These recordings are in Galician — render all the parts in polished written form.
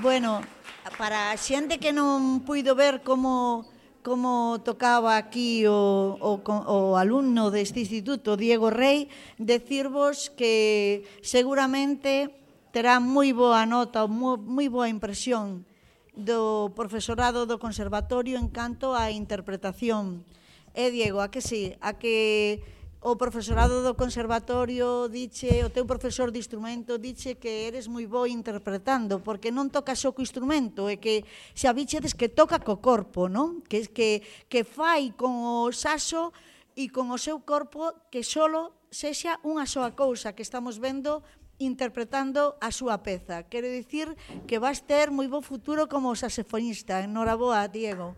Bueno, para a xente que non puido ver como tocaba aquí o alumno deste instituto, Diego Rey, decirvos que seguramente terá moi boa nota, moi boa impresión do profesorado do conservatorio en canto á interpretación. Diego, a que sí? A que o profesorado do conservatorio diche, o teu profesor de instrumento diche que eres moi bo interpretando, porque non tocas só co instrumento, e que xa bichedes que toca co corpo, non? Que fai con o saxo e con o seu corpo que solo sexa unha soa cousa que estamos vendo interpretando a súa peza. Quero dicir que vas ter moi bo futuro como saxofonista. Enhoraboa, Diego.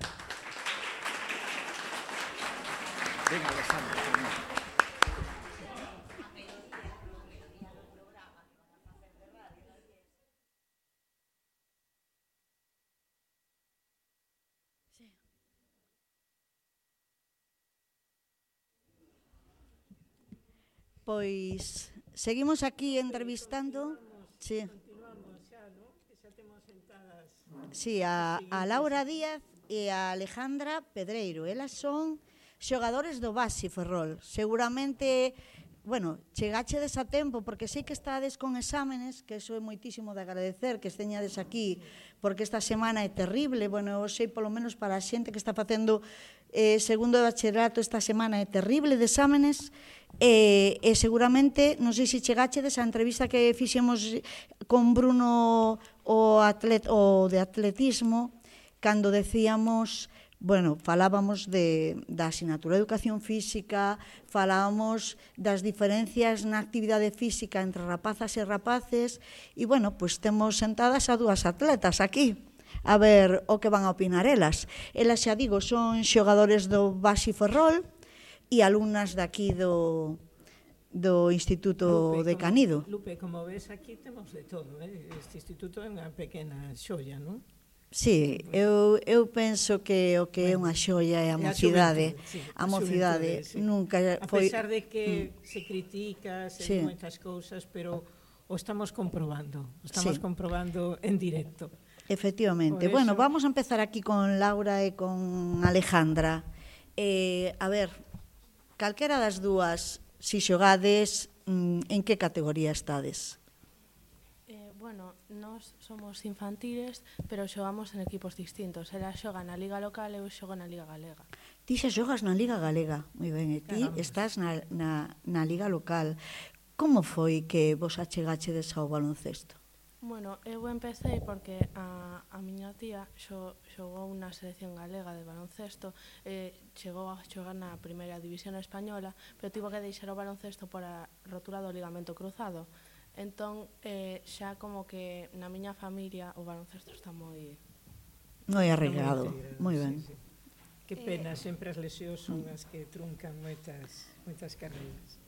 Venga, Alejandro. Pois seguimos aquí entrevistando. Sí. Sí, a Laura Díaz e a Alejandra Pedreiro. Elas son xogadores do Baxi Ferrol. Seguramente, bueno, chegachedes a tempo, porque sei que estades con exámenes, que eso é moitísimo de agradecer, que esteñades aquí, porque esta semana é terrible. Bueno, eu sei, polo menos para a xente que está facendo segundo de bachillerato, esta semana é terrible de exámenes, e seguramente, non sei se chegachedes a entrevista que fixemos con Bruno, o de atletismo, cando decíamos, bueno, falábamos da asignatura de educación física, falábamos das diferencias na actividade física entre rapazas e rapaces, e, bueno, pois temos sentadas a dúas atletas aquí, a ver o que van a opinar elas. Elas, xa digo, son xogadores do Baxi Ferrol e alumnas daqui do Instituto de Canido. Lupe, como ves, aquí temos de todo, este instituto é unha pequena xoia, non? Sí, eu penso que o que é unha xoia é a mocidade. A mocidade nunca foi... A pesar de que se critica, se moitas cousas, pero o estamos comprobando en directo. Efectivamente. Bueno, vamos a empezar aquí con Laura e con Alejandra. A ver, calquera das dúas, si xogades, en que categoría estades? Bueno, nós somos infantiles, pero xogamos en equipos distintos. Ela xoga na Liga Local e eu xogo na Liga Galega. Ti xa xogas na Liga Galega, moi ben, e ti estás na Liga Local. Como foi que vos achegachedes ao baloncesto? Bueno, eu empecé porque a miña tía xogou na selección galega de baloncesto, chegou a xogar na primeira división española, pero tivo que deixar o baloncesto por a rotura do ligamento cruzado. Entón, xa como que na miña familia o baloncesto está moi arreglado, moi ben. Que pena, sempre as lesións son as que truncan moitas carreiras.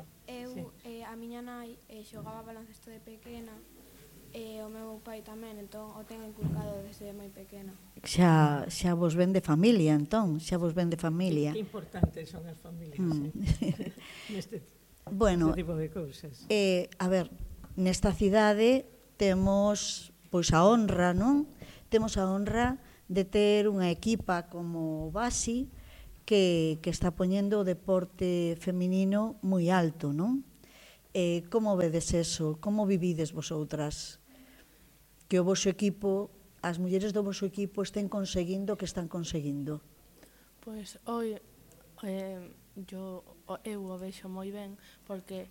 A miña nai xogaba baloncesto de pequena, e o meu pai tamén, entón o ten inculcado desde moi pequena. Xa vos ven de familia, entón, xa vos ven de familia. Que importantes son as familias, neste tipo de cousas. A ver, nesta cidade temos pois a honra, non? Temos a honra de ter unha equipa como o Baxi que está poñendo o deporte feminino moi alto, non? Como vedes eso? Como vivides vosoutras? Que o vosso equipo, as mulleres do vosso equipo estén conseguindo o que están conseguindo? Pois eu o vexo moi ben porque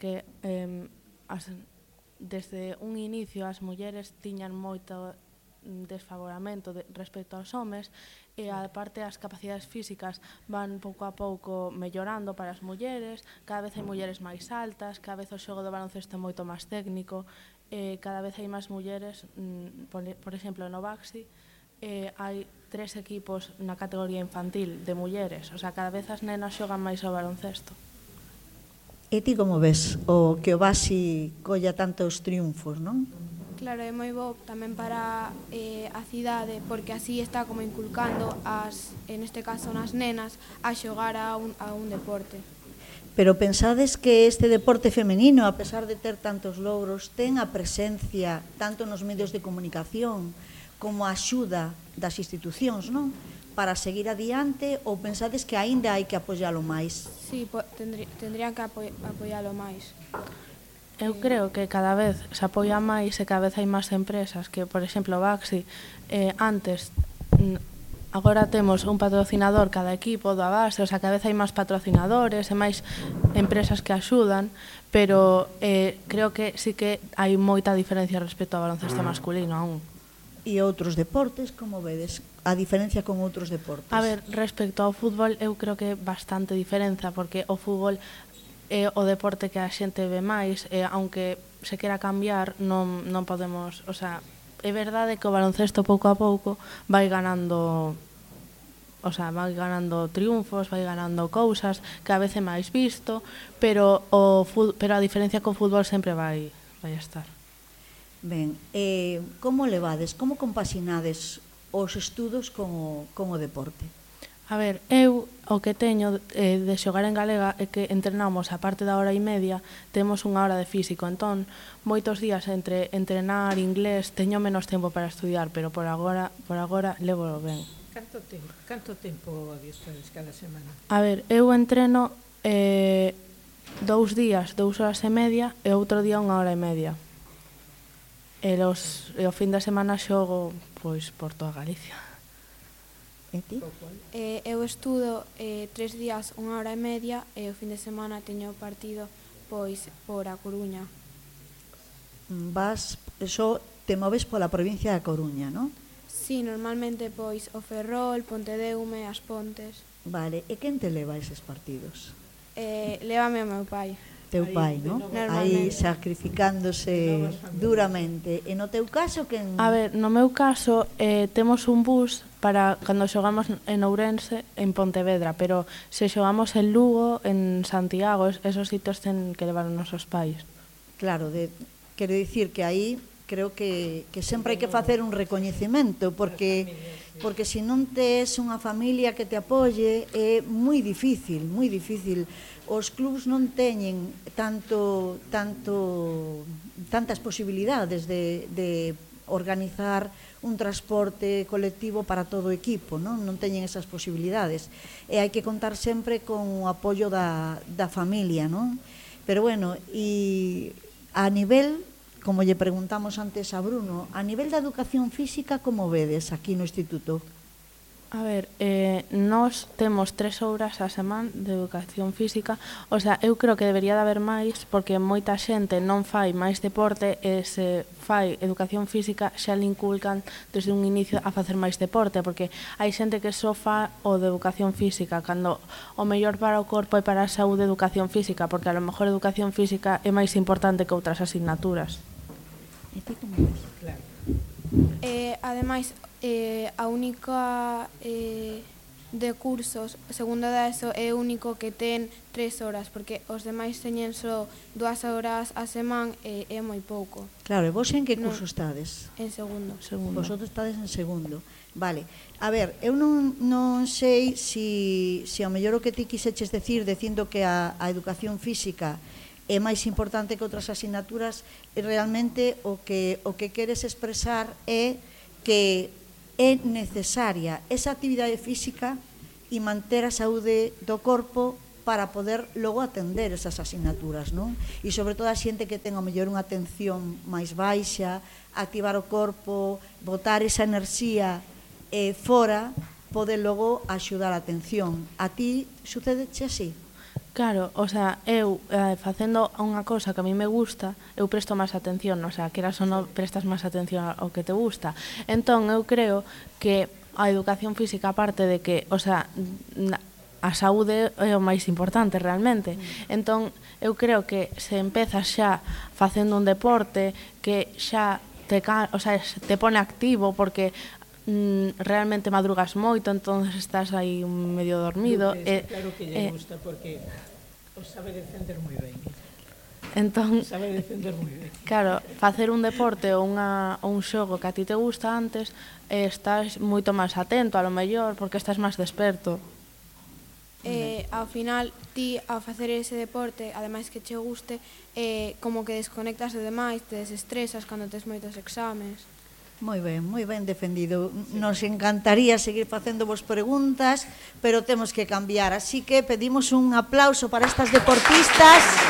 desde un inicio as mulleres tiñan moito desfavoramento respecto aos homes e aparte as capacidades físicas van pouco a pouco mellorando para as mulleres, cada vez hai mulleres máis altas, cada vez o xogo do baloncesto é moito máis técnico, cada vez hai máis mulleres, por exemplo no Baxi hai 3 equipos na categoría infantil de mulleres, o sea, cada vez as nenas xogan máis ao baloncesto. E ti como ves o que o Baxi colla tantos triunfos, non? Claro, é moi bo tamén para a cidade, porque así está como inculcando neste caso nas nenas a xogar a un deporte. Pero pensades que este deporte femenino, a pesar de ter tantos logros, ten a presencia tanto nos medios de comunicación como a axuda das institucións, non? Para seguir adiante, ou pensades que aínda hai que apoialo máis? Sí, tendrían que apoialo máis. Eu creo que cada vez se apoia máis e cada vez hai máis empresas que, por exemplo, Baxi, antes, agora temos un patrocinador cada equipo da base, o sea, cada vez hai máis patrocinadores e máis empresas que axudan, pero creo que sí que hai moita diferencia respecto ao baloncesto masculino aún. E outros deportes, como vedes? A diferencia con outros deportes? A ver, respecto ao fútbol, eu creo que bastante diferenza, porque o fútbol é o deporte que a xente ve máis, e aunque se quera cambiar, non podemos, o sea, é verdade que o baloncesto pouco a pouco vai ganando, o sea, vai ganando triunfos, vai ganando cousas, cada vez é máis visto, pero a diferencia co fútbol sempre vai estar. Ben, como levades, como compaxinades os estudos con o deporte? A ver, eu o que teño de xogar en galega é que entrenamos a parte da hora e media, temos unha hora de físico, entón moitos días entre entrenar inglés teño menos tempo para estudiar, pero por agora levo ben. Canto tempo adestades cada semana? A ver, eu entreno 2 días, 2 horas e media e outro día 1 hora e media. E o fin de semana xogo pois por toda Galicia. E ti? Eu estudo 3 días, 1 hora e media, e o fin de semana teño partido pois por A Coruña. Te moves pola provincia da Coruña, non? Sí, normalmente pois o Ferrol, Pontedeume, As Pontes. Vale, e quen te leva a eses partidos? Lévame o meu pai. Teu pai, non? Aí sacrificándose duramente. E no teu caso, quen... A ver, no meu caso, temos un bus para cando xogamos en Ourense, en Pontevedra, pero se xogamos en Lugo, en Santiago, esos sitios ten que levar os nosos pais. Claro, quero dicir que aí creo que sempre hai que facer un recoñecemento, porque se non tes unha familia que te apoie, é moi difícil, moi difícil. Os clubs non teñen tantas posibilidades de organizar un transporte colectivo para todo o equipo, non teñen esas posibilidades. E hai que contar sempre con o apoio da familia, non? Pero bueno, e a nivel, como lle preguntamos antes a Bruno, a nivel da educación física, como vedes aquí no instituto? A ver, nós temos 3 horas a semana de educación física, o sea, eu creo que debería de haber máis, porque moita xente non fai máis deporte e se fai educación física xa le inculcan desde un inicio a facer máis deporte, porque hai xente que só fa o de educación física, cando o mellor para o corpo é para a saúde educación física, porque a lo mellor educación física é máis importante que outras asignaturas. E ti como ves? Claro. Ademais, a única de cursos, segundo da ESO, é o único que ten 3 horas, porque os demais teñen só 2 horas a semana e é moi pouco. Claro, e vos en que curso estades? En segundo. Vosotros estades en segundo. Vale, a ver, eu non sei se ao mellor o que ti quixeches decir dicindo que a educación física é máis importante que outras asignaturas, e realmente o que queres expresar é que é necesaria esa actividade física e manter a saúde do corpo para poder logo atender esas asignaturas, non? E sobre todo a xente que ten ao mellor unha atención máis baixa, activar o corpo, botar esa enerxía fora, pode logo axudar a atención. A ti sucédeche así? Claro, o sea, eu facendo unha cousa que a mí me gusta, eu presto máis atención, o sea, queras ou non prestas máis atención ao que te gusta. Entón, eu creo que a educación física, aparte de que, o sea, a saúde é o máis importante realmente. Entón, eu creo que se empezas xa facendo un deporte que xa te pone activo, porque realmente madrugas moito, entonces estás aí medio dormido. Claro que lle gusta, porque o sabe defender moi ben. Entón, sabe defender moi ben. Claro, facer un deporte ou un xogo que a ti te gusta antes, estás moito máis atento, a lo mellor, porque estás máis desperto. Ao final, ti, ao facer ese deporte, ademais que che guste, como que desconectas de demais, te desestresas cando tes moitos exames. Moi ben defendido. Nos encantaría seguir facéndovos preguntas, pero temos que cambiar. Así que pedimos un aplauso para estas deportistas.